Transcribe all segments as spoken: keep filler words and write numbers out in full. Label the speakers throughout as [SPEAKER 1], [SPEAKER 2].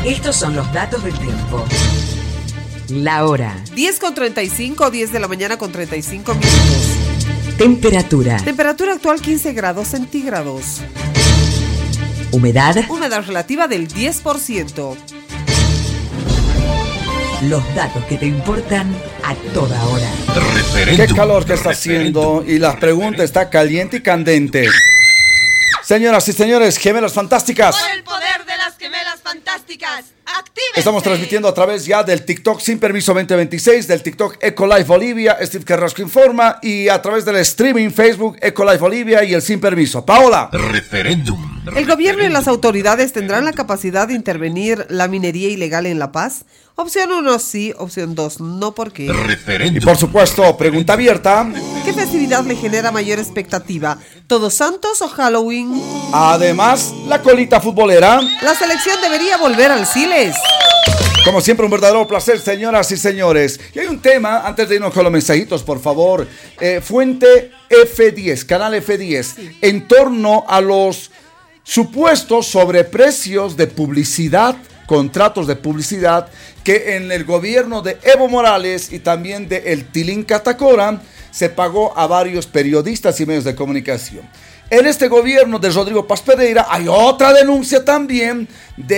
[SPEAKER 1] Estos son los datos del tiempo. La hora.
[SPEAKER 2] diez con treinta y cinco, diez de la mañana con treinta y cinco minutos.
[SPEAKER 1] Temperatura.
[SPEAKER 2] Temperatura actual quince grados centígrados.
[SPEAKER 1] Humedad.
[SPEAKER 2] Humedad relativa del diez por ciento.
[SPEAKER 1] Los datos que te importan a toda hora.
[SPEAKER 3] Referéndum. Qué calor que está haciendo y la pregunta está caliente y candente. Señoras y señores, gemelas fantásticas.
[SPEAKER 4] Por el poder de las gemelas fantásticas. ¡Actívense!
[SPEAKER 3] Estamos transmitiendo a través ya del TikTok Sin Permiso veinte veintiséis, del TikTok Ecolife Bolivia, Steve Carrasco Informa, y a través del streaming Facebook Ecolife Bolivia y el Sin Permiso. Paola.
[SPEAKER 5] Referéndum.
[SPEAKER 2] ¿El gobierno y las autoridades tendrán la capacidad de intervenir la minería ilegal en La Paz? Opción uno sí, opción dos no, ¿por qué?
[SPEAKER 5] Referéndum.
[SPEAKER 3] Y por supuesto, pregunta abierta.
[SPEAKER 2] ¿Qué festividad le genera mayor expectativa? ¿Todos Santos o Halloween?
[SPEAKER 3] Además, la colita futbolera.
[SPEAKER 2] La selección debería volver al Siles.
[SPEAKER 3] Como siempre, un verdadero placer, señoras y señores. Y hay un tema, antes de irnos con los mensajitos, por favor. Eh, fuente F diez, canal F diez, sí. En torno a los supuestos sobreprecios de publicidad, contratos de publicidad, que en el gobierno de Evo Morales y también de el Tilín Catacora se pagó a varios periodistas y medios de comunicación. En este gobierno de Rodrigo Paz Pereira hay otra denuncia también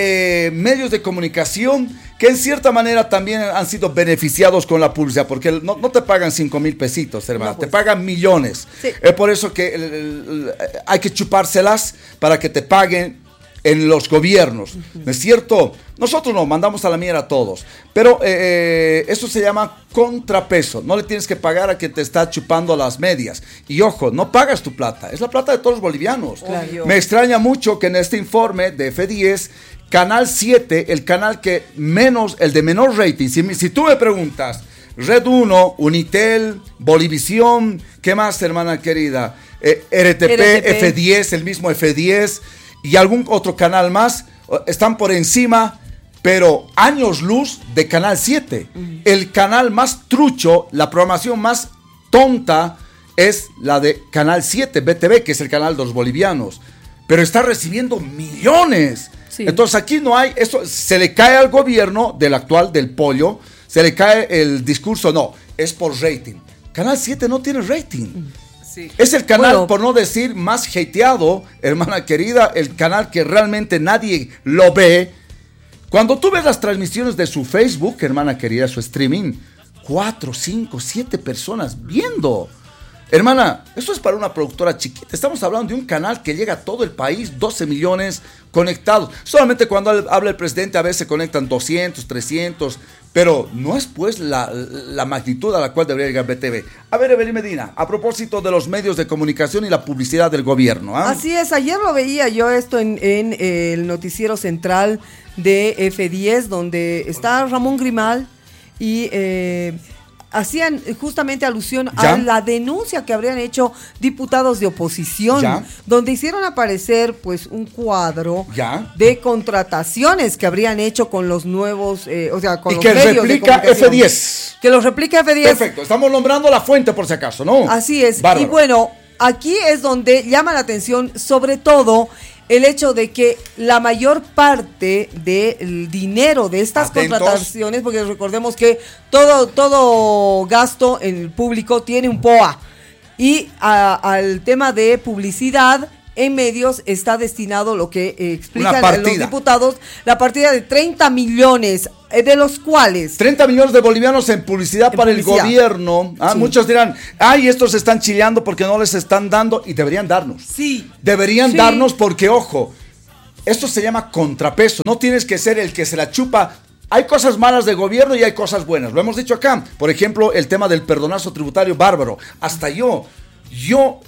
[SPEAKER 3] de medios de comunicación que en cierta manera también han sido beneficiados con la publicidad, porque no, no te pagan cinco mil pesitos, hermano, no, pues. Te pagan millones. Sí. Es por eso que el, el, el, hay que chupárselas para que te paguen en los gobiernos, ¿no es cierto? Nosotros no, mandamos a la mierda a todos, pero eh, eso se llama contrapeso, no le tienes que pagar a quien te está chupando las medias, y ojo, no pagas tu plata, es la plata de todos los bolivianos. Claro. Me extraña mucho que en este informe de F diez, Canal siete, el canal que menos, el de menor rating, si, si tú me preguntas, Red uno, Unitel, Bolivisión, ¿qué más, hermana querida? Eh, R T P, R T P, F diez, el mismo F diez, y algún otro canal más, están por encima, pero años luz de Canal siete. Uh-huh. El canal más trucho, la programación más tonta es la de Canal siete, B T V, que es el canal de los bolivianos, pero está recibiendo millones. Sí. Entonces aquí no hay, eso se le cae al gobierno del actual, del pollo, se le cae el discurso, no, es por rating. Canal siete no tiene rating. Uh-huh. Sí. Es el canal, bueno, por no decir más hateado, hermana querida, el canal que realmente nadie lo ve. Cuando tú ves las transmisiones de su Facebook, hermana querida, su streaming, cuatro, cinco, siete personas viendo. Hermana, eso es para una productora chiquita. Estamos hablando de un canal que llega a todo el país, doce millones conectados. Solamente cuando habla el presidente a veces se conectan doscientos, trescientos, pero no es pues la, la magnitud a la cual debería llegar B T V. A ver, Evelyn Medina, a propósito de los medios de comunicación y la publicidad del gobierno. ¿eh?
[SPEAKER 2] Así es, ayer lo veía yo esto en, en eh, el noticiero central de F diez, donde está Ramón Grimal y... Eh, hacían justamente alusión ¿Ya? a la denuncia que habrían hecho diputados de oposición, ¿Ya? donde hicieron aparecer pues un cuadro ¿Ya? de contrataciones que habrían hecho con los nuevos, eh, o sea, con
[SPEAKER 3] y
[SPEAKER 2] los
[SPEAKER 3] que
[SPEAKER 2] medios
[SPEAKER 3] replica
[SPEAKER 2] de comunicación.
[SPEAKER 3] F diez.
[SPEAKER 2] Que los replica F diez.
[SPEAKER 3] Perfecto, estamos nombrando la fuente por si acaso, ¿no?
[SPEAKER 2] Así es.
[SPEAKER 3] Bárbaro.
[SPEAKER 2] Y bueno, aquí es donde llama la atención, sobre todo, el hecho de que la mayor parte del dinero de estas Atentos. contrataciones, porque recordemos que todo, todo gasto en el público tiene un P O A, y a, al tema de publicidad en medios está destinado, lo que eh, explican los diputados, la partida de treinta millones, eh, de los cuales...
[SPEAKER 3] treinta millones de bolivianos en publicidad en para publicidad. el gobierno. ¿ah? Sí. Muchos dirán, ay, estos se están chileando porque no les están dando, y deberían darnos.
[SPEAKER 2] Sí.
[SPEAKER 3] Deberían
[SPEAKER 2] sí.
[SPEAKER 3] darnos porque, ojo, esto se llama contrapeso. No tienes que ser el que se la chupa. Hay cosas malas de gobierno y hay cosas buenas. Lo hemos dicho acá. Por ejemplo, el tema del perdonazo tributario bárbaro. Hasta yo, yo...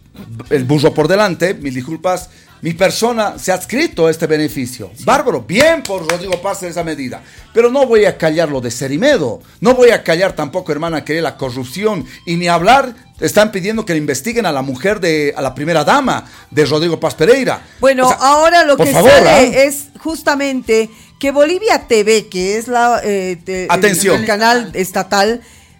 [SPEAKER 3] el burro por delante, mil disculpas, mi persona se ha adscrito a este beneficio. Sí. Bárbaro, bien por Rodrigo Paz en esa medida. Pero no voy a callar lo de Cerimedo. No voy a callar tampoco, hermana, que la corrupción. Y ni hablar, están pidiendo que le investiguen a la mujer de, a la primera dama de Rodrigo Paz Pereira.
[SPEAKER 2] Bueno, o sea, ahora lo que
[SPEAKER 3] favor,
[SPEAKER 2] sale
[SPEAKER 3] ¿eh?
[SPEAKER 2] es justamente que Bolivia T V, que es la eh, te,
[SPEAKER 3] Atención.
[SPEAKER 2] El, el canal estatal,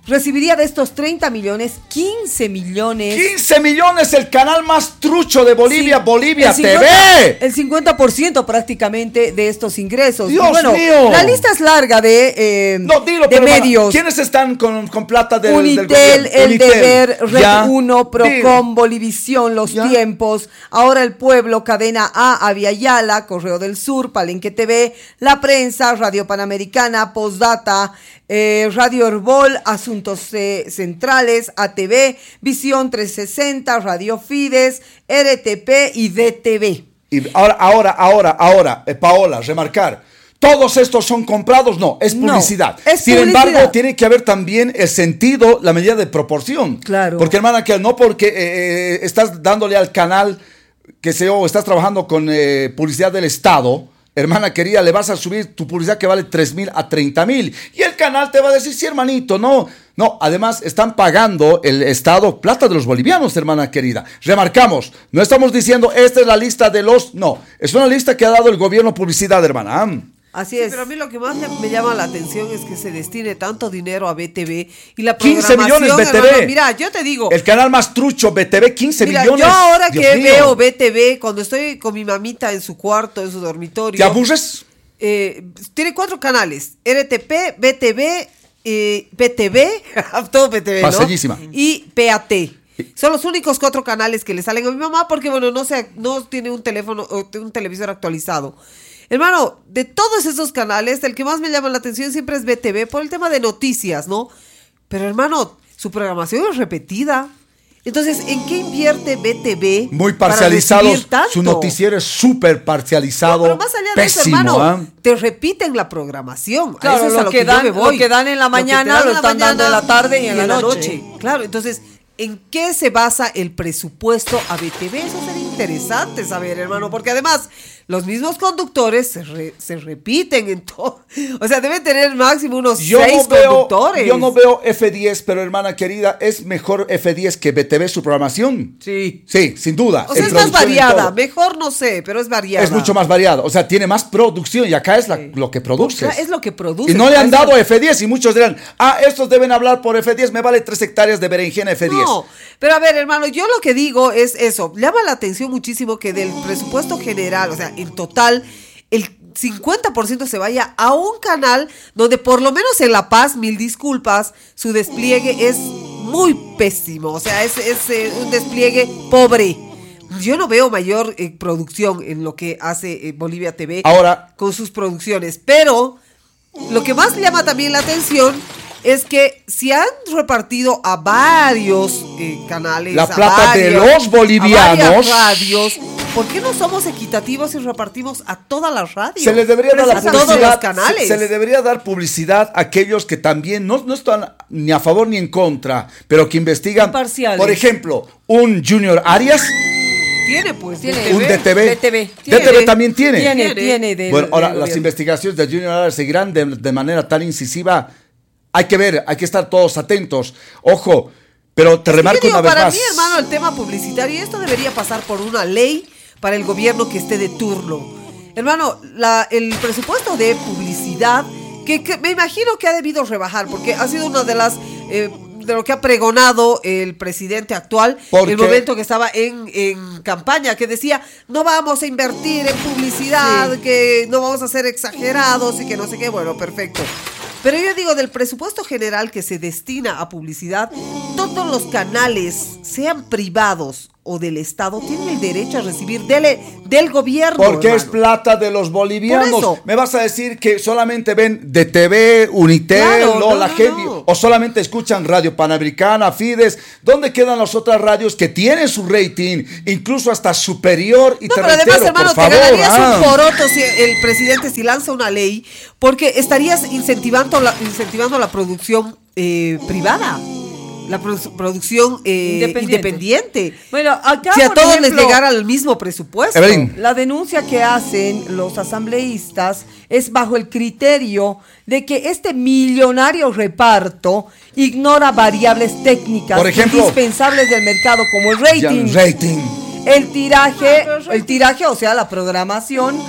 [SPEAKER 2] recibiría de estos treinta millones, quince millones.
[SPEAKER 3] quince millones, el canal más trucho de Bolivia, sí, Bolivia
[SPEAKER 2] el cincuenta,
[SPEAKER 3] T V.
[SPEAKER 2] El cincuenta por ciento prácticamente de estos ingresos.
[SPEAKER 3] Dios
[SPEAKER 2] y bueno,
[SPEAKER 3] mío.
[SPEAKER 2] La lista es larga de, eh,
[SPEAKER 3] no, dilo,
[SPEAKER 2] de
[SPEAKER 3] pero
[SPEAKER 2] medios.
[SPEAKER 3] ¿Quiénes están con, con plata del,
[SPEAKER 2] Unitel,
[SPEAKER 3] del
[SPEAKER 2] El
[SPEAKER 3] Unitel.
[SPEAKER 2] Deber, Red
[SPEAKER 3] ya.
[SPEAKER 2] uno, Procom, Bolivisión, Los ya. Tiempos, Ahora el Pueblo, Cadena A, Aviala, Correo del Sur, Palenque T V, La Prensa, Radio Panamericana, Postdata, eh, Radio Herbol, Asuntos eh, Centrales, A T V, Visión trescientos sesenta, Radio Fides, R T P y D T V.
[SPEAKER 3] Y ahora, ahora, ahora, ahora, eh, Paola, remarcar, ¿todos estos son comprados? No, es publicidad.
[SPEAKER 2] No, es
[SPEAKER 3] Sin
[SPEAKER 2] publicidad.
[SPEAKER 3] embargo, tiene que haber también el sentido, la medida de proporción.
[SPEAKER 2] Claro.
[SPEAKER 3] Porque, hermana, que no porque eh, estás dándole al canal, que sé yo, estás trabajando con eh, publicidad del Estado, hermana querida, le vas a subir tu publicidad que vale tres mil a treinta mil. Y el canal te va a decir, sí, hermanito, no. No, además están pagando el Estado plata de los bolivianos, hermana querida. Remarcamos, no estamos diciendo, esta es la lista de los... No, es una lista que ha dado el gobierno publicidad, hermana.
[SPEAKER 2] Así es.
[SPEAKER 5] Sí, pero a mí lo que más me llama la atención es que se destine tanto dinero a B T V y la
[SPEAKER 3] quince millones B T V.
[SPEAKER 5] Hermano, mira, yo te digo.
[SPEAKER 3] El canal más trucho, B T V, quince
[SPEAKER 5] mira,
[SPEAKER 3] millones.
[SPEAKER 5] Yo ahora
[SPEAKER 3] Dios
[SPEAKER 5] que
[SPEAKER 3] mío.
[SPEAKER 5] veo B T V, cuando estoy con mi mamita en su cuarto, en su dormitorio.
[SPEAKER 3] ¿Te aburres?
[SPEAKER 5] Eh, tiene cuatro canales: R T P, B T V, eh, B T V, todo B T V, ¿no?
[SPEAKER 3] Pasellísima.
[SPEAKER 5] Y P A T. Son los únicos cuatro canales que le salen a mi mamá porque, bueno, no sé, no tiene un teléfono o un televisor actualizado. Hermano, de todos esos canales, el que más me llama la atención siempre es B T V por el tema de noticias, ¿no? Pero, hermano, su programación es repetida. Entonces, ¿en qué invierte B T V?
[SPEAKER 3] Muy parcializados. Su noticiero es súper parcializado. No,
[SPEAKER 5] pero más allá de
[SPEAKER 3] pésimo,
[SPEAKER 5] eso, hermano,
[SPEAKER 3] ¿eh?
[SPEAKER 5] te repiten la programación.
[SPEAKER 2] Claro,
[SPEAKER 5] eso es
[SPEAKER 2] lo,
[SPEAKER 5] a lo
[SPEAKER 2] que
[SPEAKER 5] que
[SPEAKER 2] dan,
[SPEAKER 5] yo me voy.
[SPEAKER 2] lo que dan en la mañana lo, lo están mañana, dando en la tarde y en, y la, en noche. la noche.
[SPEAKER 5] Claro, entonces, ¿en qué se basa el presupuesto a B T V? Eso sería interesante saber, hermano, porque además los mismos conductores se, re, se repiten en todo. O sea, deben tener máximo unos
[SPEAKER 3] yo
[SPEAKER 5] seis
[SPEAKER 3] no veo,
[SPEAKER 5] conductores.
[SPEAKER 3] Yo no veo F diez, pero hermana querida, es mejor F diez que B T V su programación.
[SPEAKER 5] Sí.
[SPEAKER 3] Sí, sin duda.
[SPEAKER 5] O sea, es más variada. Mejor no sé, pero es variada.
[SPEAKER 3] Es mucho más variada. O sea, tiene más producción y acá es la, sí. lo que produce.
[SPEAKER 5] Es lo que produce.
[SPEAKER 3] Y no le han dado lo... F diez y muchos dirán, ah, estos deben hablar por F diez, me vale tres hectáreas de berenjena F diez.
[SPEAKER 5] No, pero a ver, hermano, yo lo que digo es eso. Llama la atención muchísimo que del presupuesto general, o sea, en total, el cincuenta por ciento se vaya a un canal donde por lo menos en La Paz, mil disculpas, su despliegue es muy pésimo. O sea, es, es eh, un despliegue pobre. Yo no veo mayor eh, producción en lo que hace eh, Bolivia T V
[SPEAKER 3] ahora
[SPEAKER 5] con sus producciones. Pero lo que más llama también la atención es que si han repartido a varios eh, canales,
[SPEAKER 3] la plata
[SPEAKER 5] a varios,
[SPEAKER 3] de los bolivianos,
[SPEAKER 5] a varias radios, ¿por qué no somos equitativos y repartimos a todas las radios?
[SPEAKER 3] Se les debería dar la
[SPEAKER 5] a todos los canales.
[SPEAKER 3] Se, se le debería dar publicidad a aquellos que también no, no están ni a favor ni en contra, pero que investigan.
[SPEAKER 2] Imparciales.
[SPEAKER 3] Por ejemplo, un Junior Arias.
[SPEAKER 5] Tiene, pues,
[SPEAKER 2] tiene.
[SPEAKER 3] Un D T V.
[SPEAKER 2] D T V.
[SPEAKER 3] D T V también tiene.
[SPEAKER 2] Tiene, tiene. Del,
[SPEAKER 3] bueno, ahora,
[SPEAKER 2] del
[SPEAKER 3] las investigaciones de Junior Arias seguirán de, de manera tan incisiva. Hay que ver, hay que estar todos atentos. Ojo, pero te es remarco
[SPEAKER 5] digo,
[SPEAKER 3] una vez
[SPEAKER 5] para
[SPEAKER 3] más.
[SPEAKER 5] Para mí, hermano, el tema publicitario, esto debería pasar por una ley para el gobierno que esté de turno. Hermano, la, el presupuesto de publicidad, que, que me imagino que ha debido rebajar, porque ha sido una de las... Eh, de lo que ha pregonado el presidente actual en el momento que estaba en, en campaña, que decía, no vamos a invertir en publicidad, sí. que no vamos a ser exagerados y que no sé qué. Bueno, perfecto. Pero yo digo, del presupuesto general que se destina a publicidad, todos los canales, sean privados o del Estado, tienen el derecho a recibir del, del gobierno.
[SPEAKER 3] Porque
[SPEAKER 5] hermano.
[SPEAKER 3] es plata de los bolivianos.
[SPEAKER 5] Por eso.
[SPEAKER 3] Me vas a decir que solamente ven D T V, Unitel,
[SPEAKER 5] claro,
[SPEAKER 3] no,
[SPEAKER 5] no,
[SPEAKER 3] la
[SPEAKER 5] no,
[SPEAKER 3] gente,
[SPEAKER 5] no.
[SPEAKER 3] o solamente escuchan Radio Panamericana, Fides. ¿Dónde quedan las otras radios que tienen su rating, incluso hasta superior? Y
[SPEAKER 5] no,
[SPEAKER 3] te
[SPEAKER 5] pero
[SPEAKER 3] reitero,
[SPEAKER 5] además, hermano,
[SPEAKER 3] por
[SPEAKER 5] te
[SPEAKER 3] favor,
[SPEAKER 5] ganarías
[SPEAKER 3] ah.
[SPEAKER 5] un poroto si el presidente si lanza una ley, porque estarías incentivando la, incentivando la producción eh, privada. La produ- producción eh, independiente. independiente.
[SPEAKER 2] Bueno, acá,
[SPEAKER 5] si a
[SPEAKER 2] por
[SPEAKER 5] todos
[SPEAKER 2] ejemplo,
[SPEAKER 5] les llegara el mismo presupuesto.
[SPEAKER 3] Evelyn.
[SPEAKER 2] La denuncia que hacen los asambleístas es bajo el criterio de que este millonario reparto ignora variables técnicas
[SPEAKER 3] por ejemplo,
[SPEAKER 2] indispensables del mercado como el rating,
[SPEAKER 3] ya, rating.
[SPEAKER 2] el tiraje, el tiraje, o sea, la programación,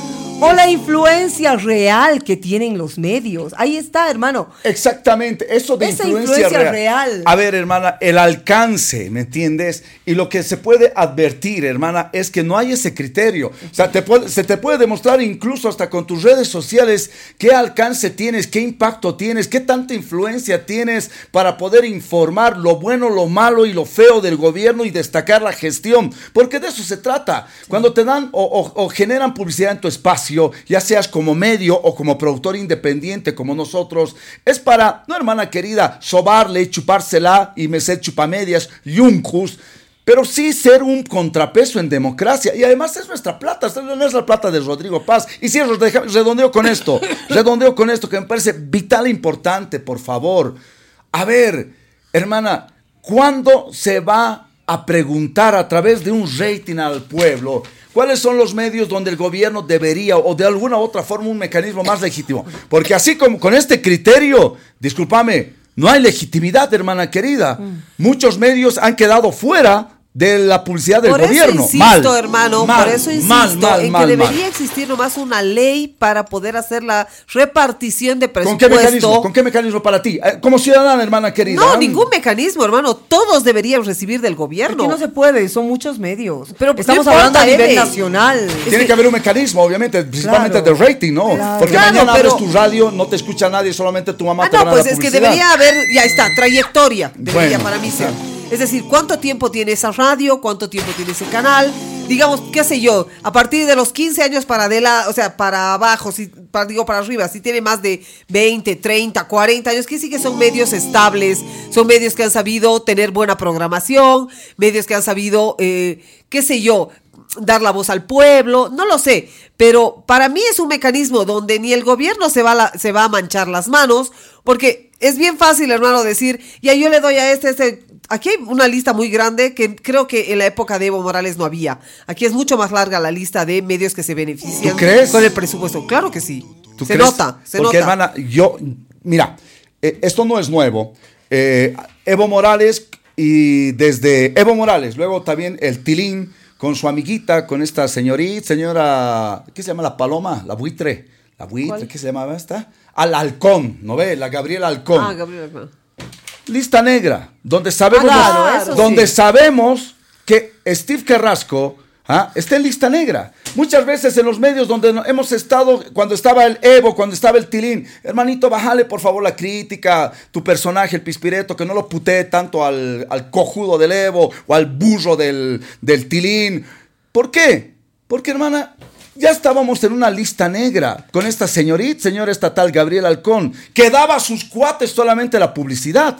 [SPEAKER 2] o la influencia real que tienen los medios. Ahí está, hermano.
[SPEAKER 3] Exactamente, eso de
[SPEAKER 2] Esa
[SPEAKER 3] influencia,
[SPEAKER 2] influencia
[SPEAKER 3] real.
[SPEAKER 2] real.
[SPEAKER 3] A ver, hermana, el alcance, ¿me entiendes? Y lo que se puede advertir, hermana, es que no hay ese criterio. O sea, te puede, se te puede demostrar incluso hasta con tus redes sociales qué alcance tienes, qué impacto tienes, qué tanta influencia tienes para poder informar lo bueno, lo malo y lo feo del gobierno y destacar la gestión, porque de eso se trata. Cuando te dan o, o, o generan publicidad en tu espacio, ya seas como medio o como productor independiente como nosotros, es para, no, hermana querida, sobarle, chupársela y mecer chupamedias, yuncus, pero sí ser un contrapeso en democracia. Y además es nuestra plata, no es la plata de Rodrigo Paz. Y sí, redondeo con esto, redondeo con esto que me parece vital e importante, por favor. A ver, hermana, ¿cuándo se va a preguntar a través de un rating al pueblo cuáles son los medios donde el gobierno debería, o de alguna otra forma, un mecanismo más legítimo? Porque así como con este criterio, discúlpame, no hay legitimidad, hermana querida. Mm. Muchos medios han quedado fuera de la publicidad del
[SPEAKER 5] por
[SPEAKER 3] gobierno.
[SPEAKER 5] Eso insisto,
[SPEAKER 3] mal,
[SPEAKER 5] hermano,
[SPEAKER 3] mal,
[SPEAKER 5] por eso insisto
[SPEAKER 3] mal, mal,
[SPEAKER 5] en
[SPEAKER 3] mal,
[SPEAKER 5] que debería
[SPEAKER 3] mal.
[SPEAKER 5] existir nomás una ley para poder hacer la repartición de
[SPEAKER 3] ¿Con
[SPEAKER 5] presupuesto.
[SPEAKER 3] qué mecanismo? ¿Con qué mecanismo para ti? Como ciudadana, hermana querida.
[SPEAKER 5] No, ningún mecanismo, hermano. Todos deberían recibir del gobierno.
[SPEAKER 2] Aquí no se puede, son muchos medios.
[SPEAKER 5] Pero
[SPEAKER 2] estamos
[SPEAKER 5] no
[SPEAKER 2] hablando
[SPEAKER 5] importa,
[SPEAKER 2] a nivel
[SPEAKER 5] Eve.
[SPEAKER 2] nacional.
[SPEAKER 3] Tiene
[SPEAKER 5] Es
[SPEAKER 3] que,
[SPEAKER 5] que
[SPEAKER 3] haber un mecanismo, obviamente, principalmente
[SPEAKER 2] Claro,
[SPEAKER 3] de rating, ¿no?
[SPEAKER 2] claro.
[SPEAKER 3] Porque
[SPEAKER 5] Claro,
[SPEAKER 3] mañana
[SPEAKER 5] pero-
[SPEAKER 3] abres tu radio, no te escucha nadie, solamente tu mamá
[SPEAKER 5] Ah,
[SPEAKER 3] te va
[SPEAKER 5] no,
[SPEAKER 3] a
[SPEAKER 5] pues
[SPEAKER 3] dar
[SPEAKER 5] es que
[SPEAKER 3] publicidad.
[SPEAKER 5] debería haber, ya está, trayectoria, debería
[SPEAKER 3] Bueno,
[SPEAKER 5] para mí ser.
[SPEAKER 3] claro.
[SPEAKER 5] Es decir, ¿cuánto tiempo tiene esa radio? ¿Cuánto tiempo tiene ese canal? Digamos, qué sé yo, a partir de los quince años para adelante, o sea, para abajo, si, para, digo para arriba, si tiene más de veinte, treinta, cuarenta años, que sí que son medios estables, son medios que han sabido tener buena programación, medios que han sabido, eh, qué sé yo, dar la voz al pueblo, no lo sé, pero para mí es un mecanismo donde ni el gobierno se va, a la, se va a manchar las manos, porque es bien fácil, hermano, decir, ya yo le doy a este, este, aquí hay una lista muy grande que creo que en la época de Evo Morales no había, aquí es mucho más larga la lista de medios que se benefician
[SPEAKER 3] ¿Tú crees?
[SPEAKER 5] con el presupuesto, claro que sí,
[SPEAKER 3] ¿Tú
[SPEAKER 5] se
[SPEAKER 3] crees?
[SPEAKER 5] nota, se
[SPEAKER 3] Porque,
[SPEAKER 5] nota.
[SPEAKER 3] hermana, yo, mira, eh, esto no es nuevo. Eh, Evo Morales, y desde Evo Morales, luego también el Tilín, con su amiguita, con esta señorita, señora, ¿qué se llama la paloma? La buitre, la buitre,
[SPEAKER 5] ¿Cuál?
[SPEAKER 3] ¿qué se llamaba esta? Al Halcón, ¿no ve? La Gabriela Halcón.
[SPEAKER 5] Ah, Gabriel, hermano.
[SPEAKER 3] Lista negra, donde sabemos,
[SPEAKER 2] Ah, claro, eso
[SPEAKER 3] donde
[SPEAKER 2] sí.
[SPEAKER 3] sabemos que Steve Carrasco ¿ah? está en lista negra. Muchas veces en los medios donde no- hemos estado, cuando estaba el Evo, cuando estaba el Tilín, hermanito, bájale por favor la crítica, tu personaje, el Pispireto, que no lo putee tanto al, al cojudo del Evo o al burro del, del Tilín. ¿Por qué? Porque, hermana, ya estábamos en una lista negra con esta señorita, señora estatal Gabriela Halcón, que daba a sus cuates solamente la publicidad.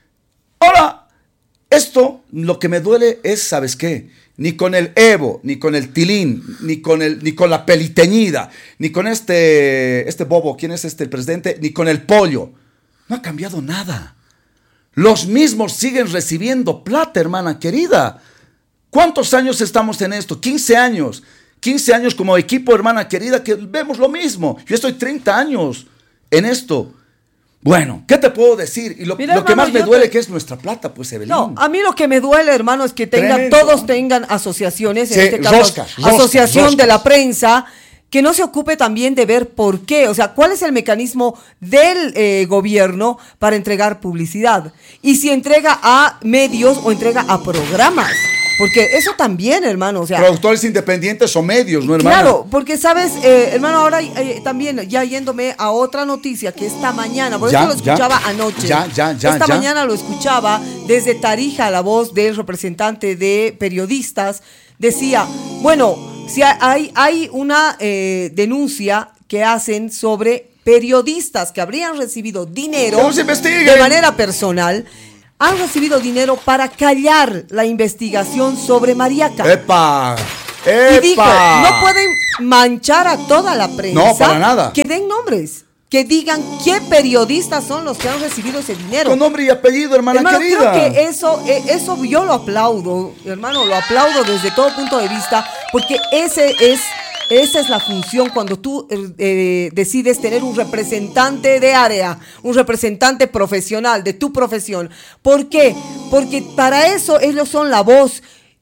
[SPEAKER 3] Ahora, esto, lo que me duele es, ¿sabes qué? Ni con el Evo, ni con el Tilín, ni con, el, ni con la Peliteñida, ni con este, este bobo, ¿quién es este el presidente? Ni con el Pollo. No ha cambiado nada. Los mismos siguen recibiendo plata, hermana querida. ¿Cuántos años estamos en esto? quince años. quince años como equipo, hermana querida, que vemos lo mismo. Yo estoy treinta años en esto. Bueno, ¿qué te puedo decir? Y lo,
[SPEAKER 2] Mira,
[SPEAKER 3] lo que
[SPEAKER 2] hermano,
[SPEAKER 3] más me
[SPEAKER 2] yo
[SPEAKER 3] duele
[SPEAKER 2] te-
[SPEAKER 3] que es nuestra plata, pues, Evelyn.
[SPEAKER 2] No, a mí lo que me duele, hermano, es que tengan,
[SPEAKER 3] Tremendo,
[SPEAKER 2] todos
[SPEAKER 3] ¿no?
[SPEAKER 2] tengan asociaciones, en
[SPEAKER 3] Sí,
[SPEAKER 2] este caso,
[SPEAKER 3] roscas, roscas,
[SPEAKER 2] asociación
[SPEAKER 3] roscas.
[SPEAKER 2] de la prensa, que no se ocupe también de ver por qué, o sea, cuál es el mecanismo del eh, gobierno para entregar publicidad. Y si entrega a medios o entrega a programas. Porque eso también, hermano, o sea...
[SPEAKER 3] Productores independientes o medios, ¿no, hermano?
[SPEAKER 2] Claro, porque sabes, eh, hermano, ahora eh, también ya yéndome a otra noticia que esta mañana, por
[SPEAKER 3] Ya,
[SPEAKER 2] eso lo
[SPEAKER 3] ya.
[SPEAKER 2] escuchaba anoche.
[SPEAKER 3] Ya, ya, ya,
[SPEAKER 2] Esta
[SPEAKER 3] ya.
[SPEAKER 2] mañana lo escuchaba desde Tarija, la voz del representante de periodistas, decía, bueno, si hay, hay una eh, denuncia que hacen sobre periodistas que habrían recibido dinero
[SPEAKER 3] ¡Que los investiguen!
[SPEAKER 2] de manera personal, han recibido dinero para callar la investigación sobre Mariaca.
[SPEAKER 3] ¡Epa!
[SPEAKER 2] Y dijo,
[SPEAKER 3] ¡Epa!
[SPEAKER 2] no pueden manchar a toda la prensa.
[SPEAKER 3] No, para nada.
[SPEAKER 2] Que den nombres, que digan qué periodistas son los que han recibido ese dinero.
[SPEAKER 3] Con nombre y apellido, hermana
[SPEAKER 2] Hermano,
[SPEAKER 3] querida.
[SPEAKER 2] creo que eso, eh, eso yo lo aplaudo, hermano, lo aplaudo desde todo punto de vista, porque ese es, esa es la función cuando tú eh, eh, decides tener un representante de área, un representante profesional de tu profesión. ¿Por qué? Porque para eso ellos son la voz.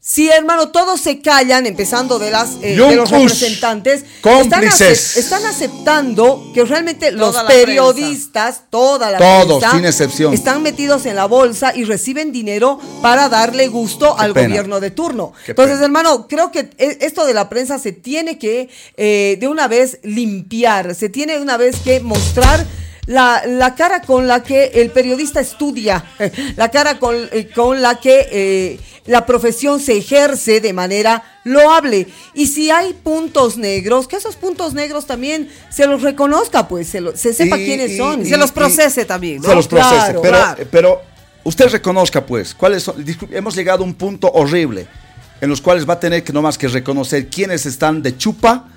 [SPEAKER 2] Sí, hermano, todos se callan, empezando de las eh, de los representantes.
[SPEAKER 3] Cómplices.
[SPEAKER 2] Están, acep- están aceptando que realmente
[SPEAKER 5] Toda
[SPEAKER 2] los
[SPEAKER 5] la
[SPEAKER 2] periodistas, prensa. toda la
[SPEAKER 3] Todos,
[SPEAKER 2] prensa,
[SPEAKER 3] sin excepción,
[SPEAKER 2] están metidos en la bolsa y reciben dinero para darle gusto
[SPEAKER 3] Qué
[SPEAKER 2] al
[SPEAKER 3] pena.
[SPEAKER 2] gobierno de turno.
[SPEAKER 3] Qué
[SPEAKER 2] Entonces,
[SPEAKER 3] pena.
[SPEAKER 2] hermano, creo que esto de la prensa se tiene que eh, de una vez limpiar, se tiene de una vez que mostrar La, la cara con la que el periodista estudia, la cara con, eh, con la que eh, la profesión se ejerce de manera loable. Y si hay puntos negros, que esos puntos negros también se los reconozca, pues, se, lo, se sepa
[SPEAKER 3] Y-
[SPEAKER 2] quiénes
[SPEAKER 3] y-
[SPEAKER 2] son.
[SPEAKER 5] Y se los procese también, ¿no?
[SPEAKER 3] Se los procese,
[SPEAKER 2] Claro,
[SPEAKER 3] pero,
[SPEAKER 2] claro.
[SPEAKER 3] pero usted reconozca, pues, cuáles son. Disculpe, hemos llegado a un punto horrible en los cuales va a tener que nomás que reconocer quiénes están de chupa,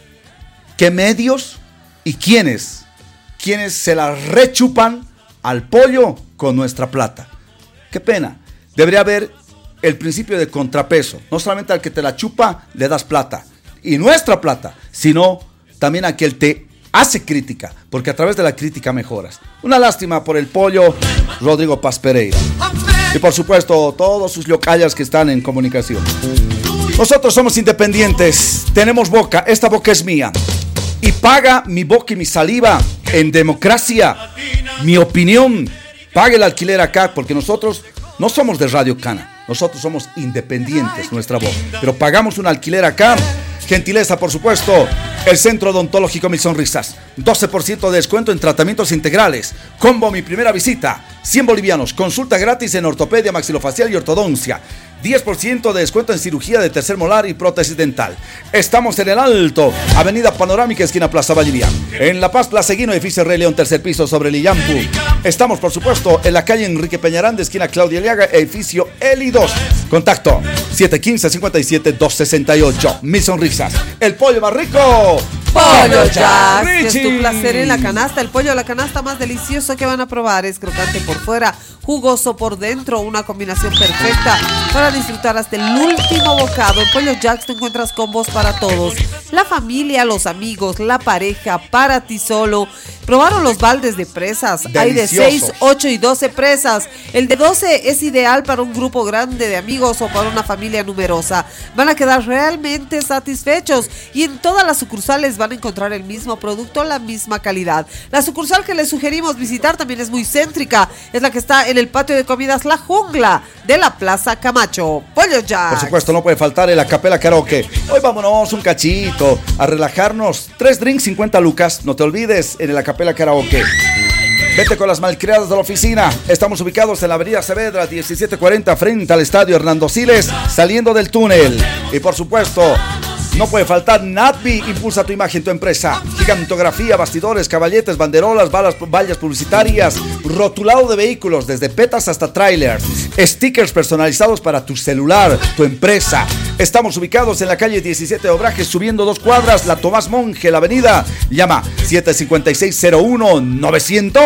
[SPEAKER 3] qué medios y quiénes. Quienes se la rechupan al pollo con nuestra plata. Qué pena. Debería haber el principio de contrapeso. No solamente al que te la chupa le das plata, y nuestra plata, sino también a quien te hace crítica, porque a través de la crítica mejoras. Una lástima por el pollo Rodrigo Paz Pereira. Y por supuesto, todos sus locallas que están en comunicación. Nosotros somos independientes, tenemos boca, esta boca es mía. Y paga mi boca y mi saliva en democracia, mi opinión. Pague el alquiler acá, porque nosotros no somos de Radio Cana. Nosotros somos independientes, nuestra voz. Pero pagamos un alquiler acá. Gentileza, por supuesto. El Centro Odontológico Mil Sonrisas. doce por ciento de descuento en tratamientos integrales. Combo Mi Primera Visita. cien bolivianos. Consulta gratis en ortopedia maxilofacial y ortodoncia. diez por ciento de descuento en cirugía de tercer molar y prótesis dental. Estamos en el Alto, Avenida Panorámica, esquina Plaza Valdivia. En La Paz, Plaza Guino, edificio Rey León, tercer piso, sobre el Illampu. Estamos, por supuesto, en la calle Enrique Peñaranda, esquina Claudia Eliaga, edificio Eli dos. Contacto siete uno cinco, cinco siete, dos seis ocho. Mil Sonrisas. El pollo más rico.
[SPEAKER 5] Pollo Jack, es
[SPEAKER 3] Richie.
[SPEAKER 5] tu placer en la canasta. El pollo de la canasta más delicioso que van a probar es crocante por fuera, jugoso por dentro, una combinación perfecta para disfrutar hasta el último bocado. En Pollo Jack te encuentras combos para todos, la familia, los amigos, la pareja, para ti solo. Probaron los baldes de presas, hay de
[SPEAKER 3] Deliciosos.
[SPEAKER 5] seis, ocho y doce presas. El de doce es ideal para un grupo grande de amigos o para una familia numerosa. Van a quedar realmente satisfechos y en todas las sucursales van a encontrar el mismo producto, la misma calidad. La sucursal que les sugerimos visitar también es muy céntrica, es la que está en el patio de comidas La Jungla de la Plaza Camacho. Pollo Jack.
[SPEAKER 3] Por supuesto, no puede faltar el Acapela Karaoke. Hoy vámonos un cachito a relajarnos. Tres drinks, cincuenta lucas. No te olvides, en el Acapela Karaoke. Vete con las malcriadas de la oficina. Estamos ubicados en la avenida Saavedra, diecisiete cuarenta, frente al estadio Hernando Siles, saliendo del túnel. Y por supuesto, no puede faltar Natvi. Impulsa tu imagen, tu empresa. Gigantografía, bastidores, caballetes, banderolas, balas, vallas publicitarias, rotulado de vehículos, desde petas hasta trailers, stickers personalizados para tu celular, tu empresa. Estamos ubicados en la calle diecisiete de Obrajes, subiendo dos cuadras, la Tomás Monge, la avenida. Llama siete cinco seis cero uno novecientos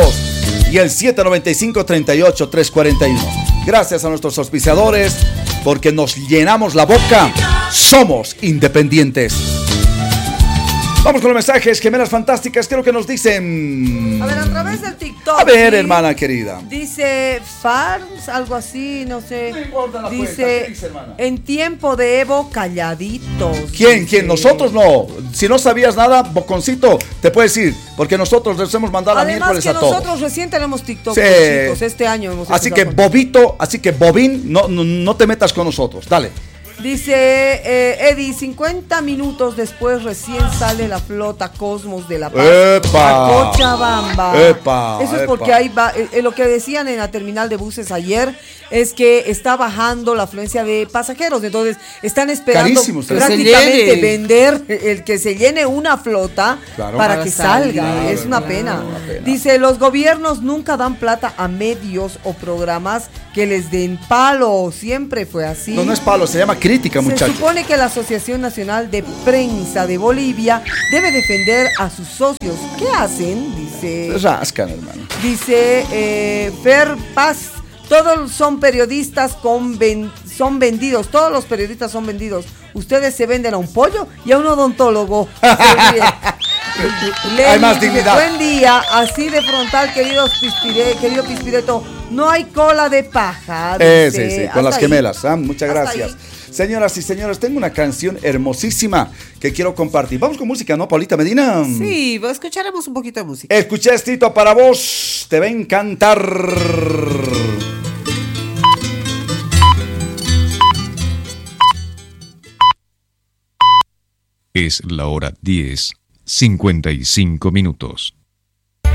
[SPEAKER 3] y el siete nueve cinco, tres ocho, tres cuatro uno. Gracias a nuestros auspiciadores, porque nos llenamos la boca. Somos independientes. Vamos con los mensajes, gemelas fantásticas. ¿Qué es lo que nos dicen?
[SPEAKER 2] A ver, a través del TikTok.
[SPEAKER 3] A ver,
[SPEAKER 2] ¿sí?
[SPEAKER 3] hermana querida.
[SPEAKER 2] Dice Farms, algo así, no sé.
[SPEAKER 3] No importa la
[SPEAKER 2] dice,
[SPEAKER 3] cuenta, ¿qué dice, hermana?
[SPEAKER 2] en tiempo de Evo, calladitos.
[SPEAKER 3] ¿Quién?
[SPEAKER 2] dice.
[SPEAKER 3] ¿Quién? Nosotros no. Si no sabías nada, Boconcito, te puedes ir. Porque nosotros les hemos mandado a
[SPEAKER 2] Además
[SPEAKER 3] miércoles
[SPEAKER 2] que
[SPEAKER 3] a todos.
[SPEAKER 2] nosotros recién tenemos TikTok,
[SPEAKER 3] Sí.
[SPEAKER 2] chicos. Este año hemos
[SPEAKER 3] Así que
[SPEAKER 2] empezado con-
[SPEAKER 3] Bobito, así que Bobín, no, no, no te metas con nosotros. Dale.
[SPEAKER 2] Dice eh, Eddie, cincuenta minutos después recién sale la flota Cosmos de La Paz
[SPEAKER 3] ¡Epa!
[SPEAKER 2] a Cochabamba.
[SPEAKER 3] ¡Epa!
[SPEAKER 2] Eso es
[SPEAKER 3] ¡Epa!
[SPEAKER 2] porque ahí va, eh, eh, lo que decían en la terminal de buses ayer es que está bajando la afluencia de pasajeros, entonces están esperando
[SPEAKER 3] Carísimo, ustedes.
[SPEAKER 2] prácticamente
[SPEAKER 5] Que se llene.
[SPEAKER 2] vender el que se llene una flota
[SPEAKER 3] Claro.
[SPEAKER 2] para
[SPEAKER 5] Para
[SPEAKER 2] que
[SPEAKER 5] salir.
[SPEAKER 2] salga,
[SPEAKER 3] Claro,
[SPEAKER 2] es una
[SPEAKER 3] claro,
[SPEAKER 2] pena.
[SPEAKER 3] una pena.
[SPEAKER 2] Dice, los gobiernos nunca dan plata a medios o programas que les den palo, siempre fue así.
[SPEAKER 3] No, no es palo, se llama crítica,
[SPEAKER 2] Se
[SPEAKER 3] muchachos.
[SPEAKER 2] supone que la Asociación Nacional de Prensa de Bolivia debe defender a sus socios. ¿Qué hacen? Dice,
[SPEAKER 3] Rascan, hermano.
[SPEAKER 2] dice eh, Fer Paz. Todos son periodistas con ven- son vendidos. Todos los periodistas son vendidos. Ustedes se venden a un pollo y a un odontólogo. Se ríe. Lenny
[SPEAKER 3] Hay más
[SPEAKER 2] dice,
[SPEAKER 3] dignidad.
[SPEAKER 2] buen día, así de frontal, queridos Pispire, querido Pispireto, no hay cola de paja.
[SPEAKER 3] Eh,
[SPEAKER 2] dice,
[SPEAKER 3] sí, sí, con
[SPEAKER 2] hasta
[SPEAKER 3] las
[SPEAKER 2] ahí.
[SPEAKER 3] gemelas. ¿ah? Muchas
[SPEAKER 2] Hasta
[SPEAKER 3] gracias.
[SPEAKER 2] ahí.
[SPEAKER 3] Señoras y señores, tengo una canción hermosísima que quiero compartir. Vamos con música, ¿no, Paulita Medina?
[SPEAKER 5] Sí, escucharemos un poquito de música.
[SPEAKER 3] Escuché estito para vos, te va a encantar.
[SPEAKER 6] Es la hora diez, cincuenta y cinco minutos.